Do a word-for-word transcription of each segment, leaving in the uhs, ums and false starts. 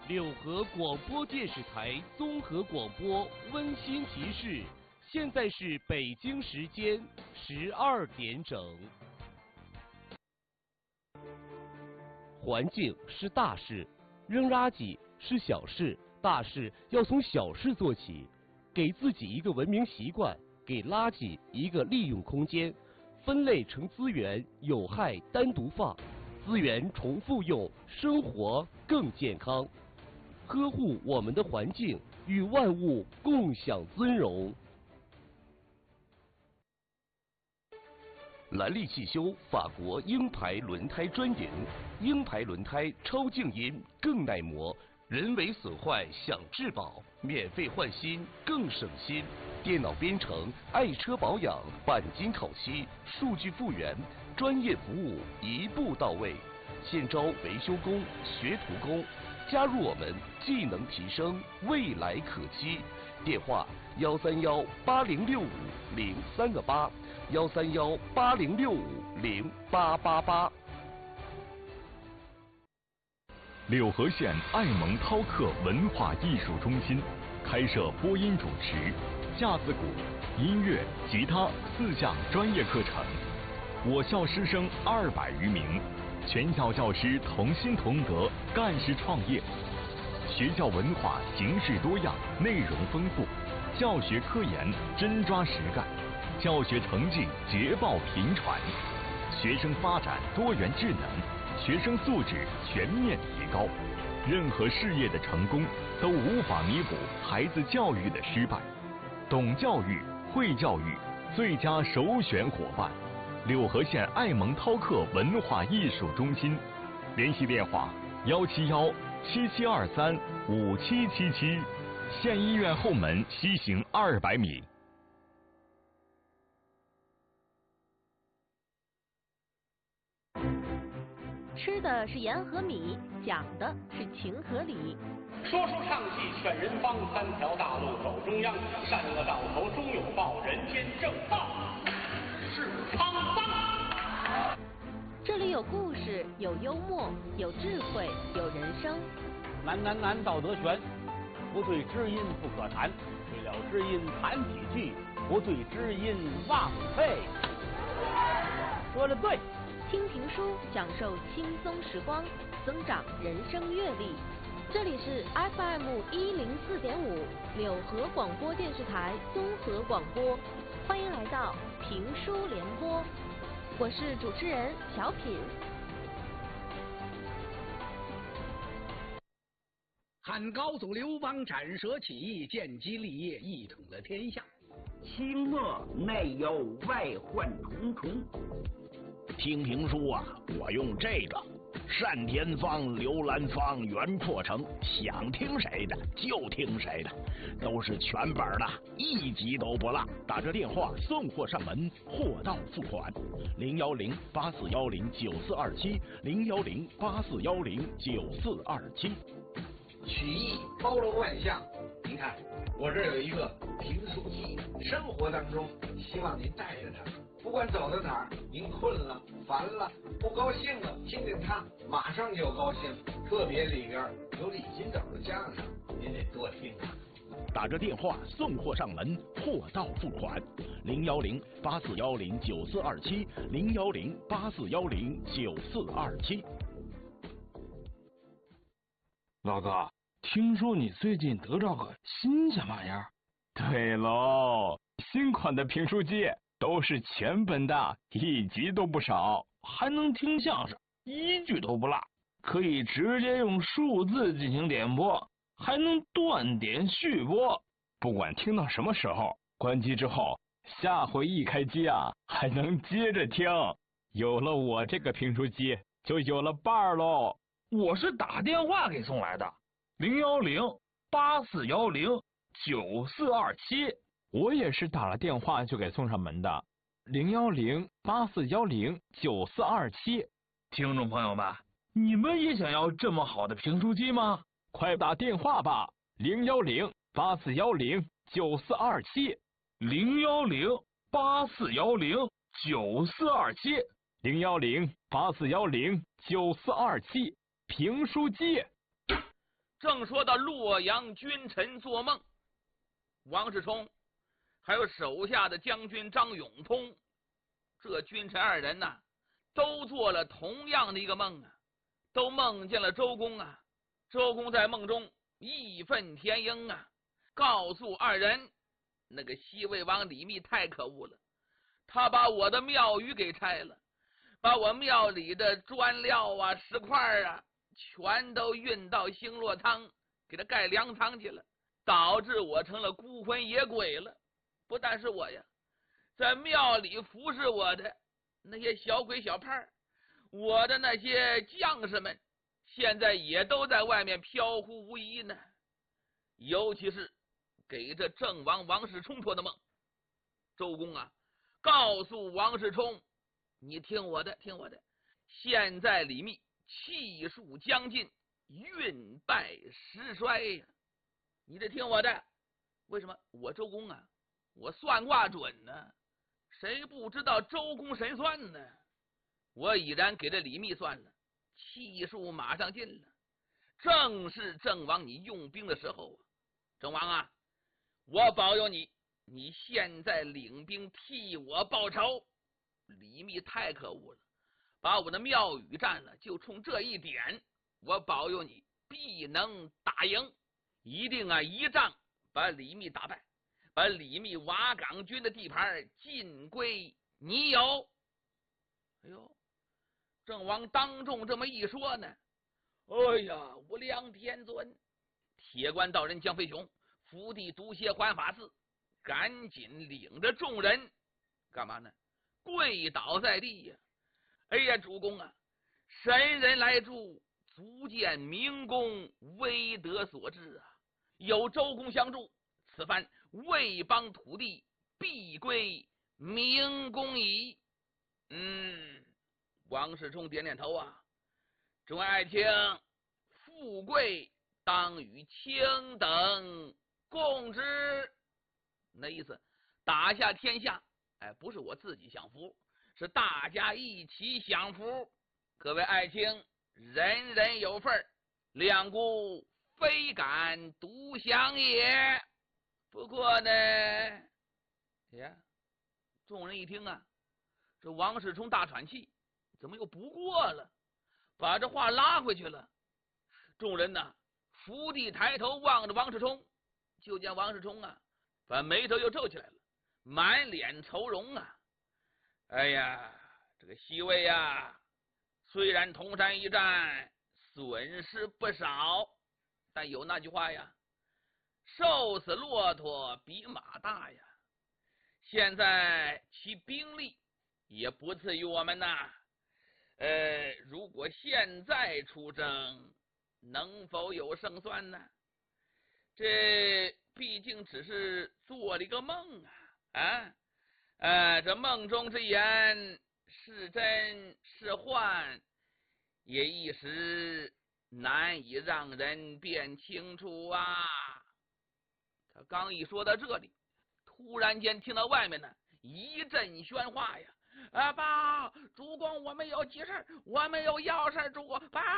柳河广播电视台综合广播温馨提示：现在是北京时间十二点整。环境是大事，扔垃圾是小事，大事要从小事做起。给自己一个文明习惯，给垃圾一个利用空间，分类成资源，有害单独放，资源重复用，生活更健康。呵护我们的环境，与万物共享尊荣。兰利汽修法国鹰牌轮胎专营，鹰牌轮胎超静音，更耐磨，人为损坏享质保，免费换新更省心。电脑编程，爱车保养，钣金烤漆，数据复原，专业服务一步到位。现招维修工、学徒工，加入我们，技能提升，未来可期。电话：幺三幺八零六五零三个八，幺三幺八零六五零八八八。 柳河县爱蒙涛克文化艺术中心开设播音主持、架子鼓、音乐、吉他四项专业课程，我校师生二百余名，全校教师同心同德，干事创业。学校文化形式多样，内容丰富，教学科研真抓实干，教学成绩捷报频传，学生发展多元智能，学生素质全面提高。任何事业的成功都无法弥补孩子教育的失败。懂教育、会教育，最佳首选伙伴。柳河县爱蒙涛克文化艺术中心，联系电话：幺七幺七七二三五七七七，县医院后门西行二百米。 吃的是盐和米，讲的是情和理。 说书唱戏劝人方，三条大路走中央，善恶到头终有报，人间正道是沧桑。 这里有故事，有幽默，有智慧，有人生。 难难难，道德悬，不对知音不可谈，对了知音谈几句，不对知音枉费。说的对。 听评书，享受轻松时光，增长人生阅历。这里是 F M 一零四点五柳河广播电视台综合广播，欢迎来到评书联播，我是主持人小品。 汉高祖刘邦斩蛇起义，建基立业，一统了天下。 清末内忧外患重重。 听评书啊，我用这个单田芳、刘兰芳原破城，想听谁的就听谁的，都是全本的，一集都不落。打这电话送货上门，货到付款。零幺零八四幺零九四二七，零幺零八四幺零九四二七。 曲艺包罗万象，您看我这有一个评书机，生活当中希望您带着它。不管走到哪儿，您困了、烦了、不高兴了，听听它，马上就高兴。特别里边有李金斗的相声，您得多听啊。 打着电话送货上门，货到付款。零幺零八四幺零九四二七，零幺零八四幺零九四二七。 老哥，听说你最近得着个新鲜玩意儿？ 对喽，新款的评书机。都是全本的，一集都不少， 还能听相声，一句都不落，可以直接用数字进行点播，还能断点续播。 不管听到什么时候，关机之后，下回一开机啊，还能接着听。有了我这个评书机，就有了伴儿喽。 我是打电话给送来的，零幺零八四幺零九四二七。 我也是打了电话就给送上门的，零幺零八四幺零九四二七。 听众朋友们，你们也想要这么好的评书机吗？ 快打电话吧，零幺零八四幺零九四二七， 零幺零八四幺零九四二七， 零幺零八四幺零九四二七，评书机。 正说到洛阳君臣做梦，王世充还有手下的将军张永通，这君臣二人呐，都做了同样的一个梦啊，都梦见了周公啊。周公在梦中义愤填膺啊，告诉二人，那个西魏王李密太可恶了，他把我的庙宇给拆了，把我庙里的砖料啊、石块啊，全都运到星落汤，给他盖粮仓去了，导致我成了孤魂野鬼了。不但是我呀，在庙里服侍我的那些小鬼小派，我的那些将士们，现在也都在外面飘忽无依呢。尤其是给这郑王王世充托的梦，周公啊，告诉王世充，你听我的，听我的。现在李密气数将尽，运败时衰呀，你得听我的。为什么？我周公啊，我算卦准呢，谁不知道周公神算呢？我已然给这李密算了，气数马上尽了，正是郑王你用兵的时候啊。郑王啊，我保佑你，你现在领兵替我报仇。李密太可恶了，把我的庙宇占了，就冲这一点，我保佑你必能打赢，一定啊一仗把李密打败，把李密瓦岗军的地盘尽归你有。哎呦，郑王当众这么一说呢，哎呀，无量天尊，铁关道人江飞雄、伏地毒蝎环法寺赶紧领着众人干嘛呢？跪倒在地呀！哎呀，主公啊，神人来助，足见明公威德所致啊！有周公相助，此番魏邦土地必归明公矣。嗯，王世充点点头啊，众爱卿，富贵当与卿等共之。那意思，打下天下，哎，不是我自己享福，是大家一起享福。各位爱卿，人人有份，两姑非敢独享也。不过呢，呀，众人一听啊，这王世充大喘气，怎么又不过了？把这话拉回去了。众人呢，伏地抬头望着王世充，就见王世充啊，把眉头又皱起来了，满脸愁容啊。哎呀，这个西魏呀，虽然同山一战损失不少，但有那句话呀，瘦死骆驼比马大呀。现在其兵力也不次于我们呐。呃，如果现在出征，能否有胜算呢？这毕竟只是做了一个梦啊啊！呃，这梦中之言是真是幻，也一时难以让人辨清楚啊。他刚一说到这里，突然间听到外面呢一阵喧哗呀！啊，报，主公，我们有急事，我们有要事，主公，报。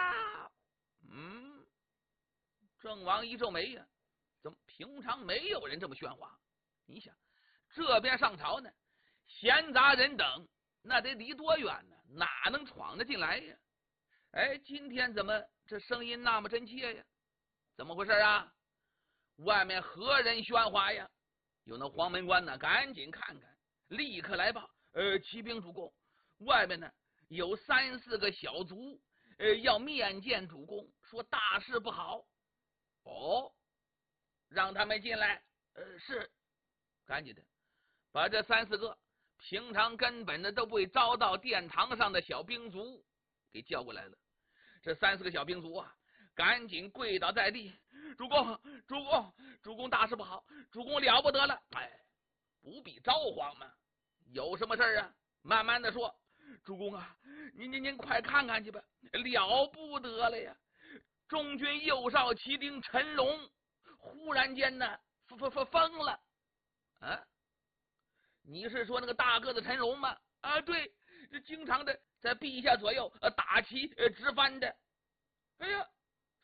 嗯，郑王一皱眉呀，怎么平常没有人这么喧哗？你想，这边上朝呢，闲杂人等那得离多远呢？哪能闯得进来呀？哎，今天怎么这声音那么真切呀？怎么回事啊？外面何人喧哗呀？有那黄门官呢，赶紧看看，立刻来报。呃，骑兵主公，外面呢有三四个小卒，呃，要面见主公，说大事不好。哦，让他们进来。呃，是，赶紧的，把这三四个平常根本的都不会招到殿堂上的小兵卒给叫过来了。这三四个小兵卒啊，赶紧跪倒在地，主公，主公，主公，大事不好，主公了不得了！哎，不必招慌嘛。有什么事啊？慢慢的说。主公啊，您您您快看看去吧，了不得了呀！中军右少骑兵陈龙忽然间呢，疯疯疯疯了。啊，你是说那个大个子陈龙吗？啊，对，经常的在陛下左右呃打旗呃直翻的。哎呀，这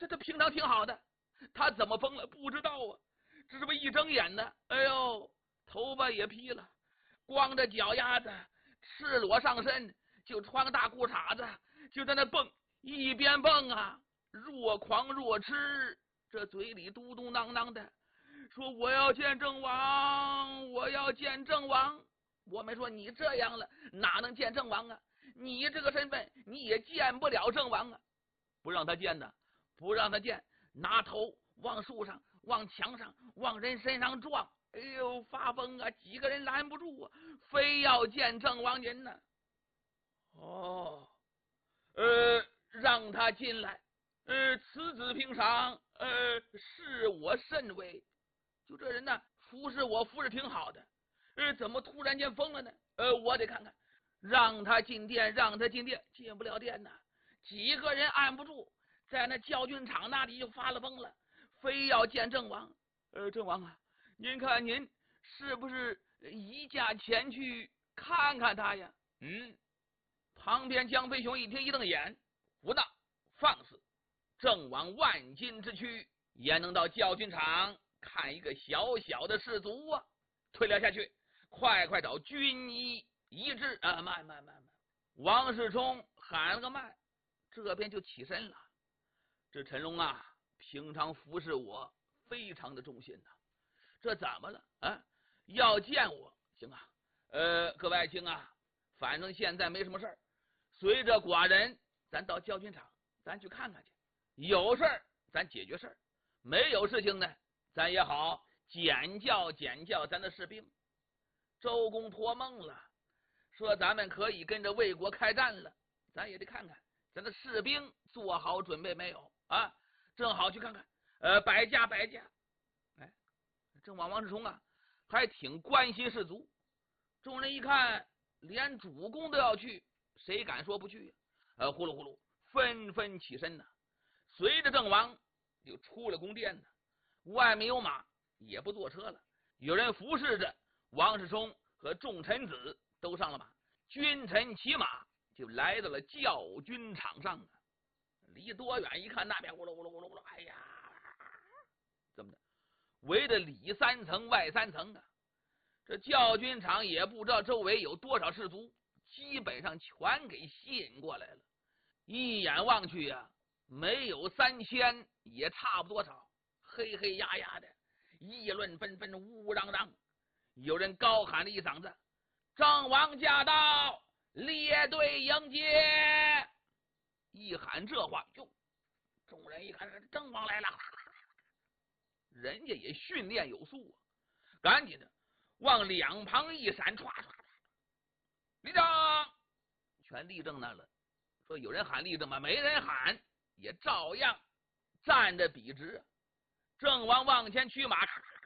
这他平常挺好的，他怎么疯了？不知道啊。这是不一睁眼呢，哎呦，头发也披了，光着脚丫子，赤裸上身，就穿个大裤衩子，就在那蹦，一边蹦啊，若狂若痴，这嘴里嘟嘟囔囔的，说我要见郑王，我要见郑王。我们说你这样了，哪能见郑王啊？你这个身份，你也见不了郑王啊！不让他见的，不让他见，拿头往树上、往墙上、往人身上撞。哎呦，发疯啊！几个人拦不住啊，非要见郑王您呢。哦，呃，让他进来。呃，此子平常，呃，视我甚微。就这人呢，服侍我服侍挺好的，呃，怎么突然间疯了呢？呃，我得看看。让他进殿，让他进殿，进不了殿呐。几个人按不住，在那教军场那里就发了疯了，非要见郑王。呃，郑王啊，您看您是不是移驾前去看看他呀？嗯，旁边江飞雄一听一瞪眼，胡闹，放肆！郑王万金之躯也能到教军场看一个小小的士卒啊？退了下去，快快找军医医治啊！慢慢慢慢，王世充喊了个慢，这边就起身了。这陈龙啊，平常服侍我非常的忠心呐、啊，这怎么了啊？要见我行啊？呃，各位爱卿啊，反正现在没什么事儿，随着寡人，咱到教军场，咱去看看去。有事儿咱解决事儿，没有事情呢，咱也好检教检教咱的士兵。周公托梦了，说咱们可以跟着魏国开战了，咱也得看看咱的士兵做好准备没有啊？正好去看看，呃，百家百家。哎，郑王王世充啊，还挺关心士卒。众人一看，连主公都要去，谁敢说不去呀、啊？呃，呼噜呼噜，纷纷起身呐、啊，随着郑王就出了宫殿呢。外面有马，也不坐车了，有人服侍着王世充和众臣子都上了马，君臣骑马就来到了教军场上啊。离多远一看，那边呼噜呼噜呼噜呼噜，哎呀，怎么的？围着里三层外三层啊！这教军场也不知道周围有多少士卒，基本上全给吸引过来了。一眼望去呀、啊，没有三千，也差不多少，黑黑压压的，议论纷纷，呜呜嚷嚷。有人高喊了一嗓子：“郑王驾到，列队迎接！”一喊这话，哟，众人一看，郑王来了，人家也训练有素啊，赶紧的往两旁一闪，唰唰唰，立正，全立正那了。说有人喊立正吗？没人喊，也照样站着笔直。郑王往前驱马，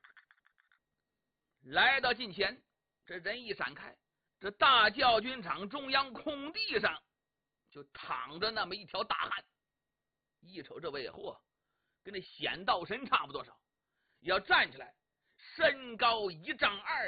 来到近前，这人一闪开，这大教军场中央空地上就躺着那么一条大汉。一瞅这位，嚯，跟那显道神差不多少，要站起来，身高一丈二。